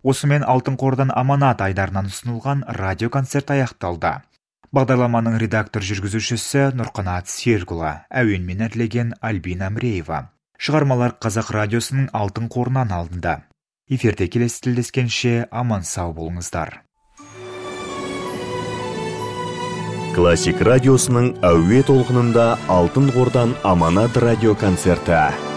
Осымен Алтын қордан аманат айдарынан ұсынылған радиоконцерт аяқталды. Бағдарламаның редактор жүргізушісі Нұрқанат Серікұлы, әуенмен әрлеген Альбина Амреева. Шығармалар Қазақ радиосының Алтын қорынан алынды. Эфирде келесі тілдескенше аман сау болыңыздар. Классик радиосының әуе толқынында Алтын қордан аманат радиоконцерті.